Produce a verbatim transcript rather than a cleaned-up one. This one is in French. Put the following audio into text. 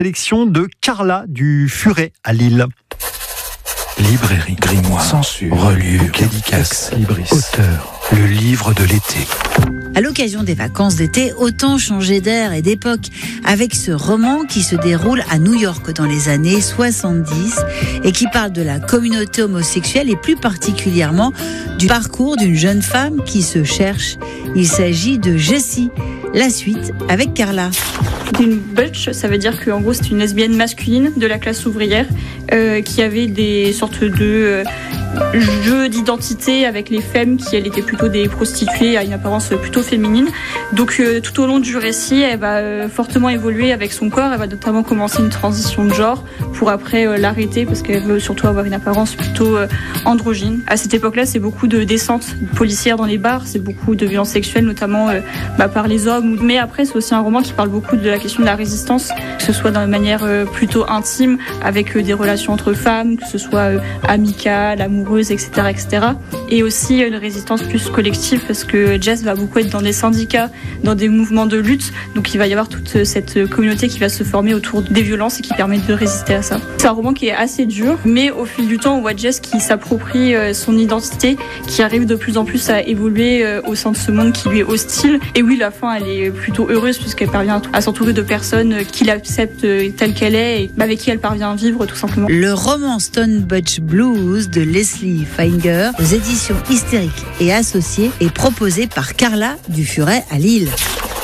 Sélection de Carla du Furet à Lille. Librairie, grimoire, censure, reliure, dédicace, libris, auteur, le livre de l'été. À l'occasion des vacances d'été, autant changer d'air et d'époque avec ce roman qui se déroule à New York dans les années soixante-dix et qui parle de la communauté homosexuelle et plus particulièrement du parcours d'une jeune femme qui se cherche. Il s'agit de Jessie. La suite avec Carla. Une butch, ça veut dire qu'en gros c'est une lesbienne masculine de la classe ouvrière euh, qui avait des sortes de euh, jeux d'identité avec les femmes qui elles étaient plutôt des prostituées à une apparence plutôt féminine. Donc euh, tout au long du récit, elle va euh, fortement évoluer avec son corps. Elle va notamment commencer une transition de genre pour après euh, l'arrêter parce qu'elle veut surtout avoir une apparence plutôt euh, androgyne. À cette époque-là, c'est beaucoup de descentes policières dans les bars, c'est beaucoup de violences sexuelles notamment euh, bah, par les hommes. Mais après, c'est aussi un roman qui parle beaucoup de la question de la résistance, que ce soit d'une manière euh, plutôt intime avec euh, des relations entre femmes, que ce soit euh, amicales, amoureuses, et cetera, et cetera. Et aussi euh, une résistance plus collective parce que Jess va beaucoup être dans des syndicats, dans des mouvements de lutte. Donc il va y avoir toute cette communauté qui va se former autour des violences et qui permet de résister à ça. C'est un roman qui est assez dur, mais au fil du temps, on voit Jess qui s'approprie euh, son identité, qui arrive de plus en plus à évoluer euh, au sein de ce monde qui lui est hostile. Et oui, la fin, elle est plutôt heureuse puisqu'elle parvient à s'entourer de personnes qui l'acceptent telle qu'elle est et avec qui elle parvient à vivre tout simplement. Le roman Stone Butch Blues de Leslie Finger aux éditions Hystériques et Associés est proposé par Carla du Furet à Lille.